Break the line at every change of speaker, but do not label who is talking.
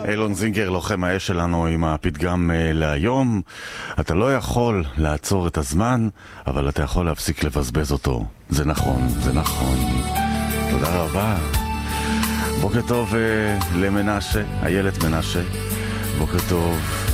אילון זינגר, לוחם האש שלנו, עם הפתגם להיום. אתה לא יכול לעצור את הזמן, אבל אתה יכול להפסיק לבזבז אותו. זה נכון, זה נכון. תודה רבה. בוקר טוב למנשה, איילת מנשה. בוקר טוב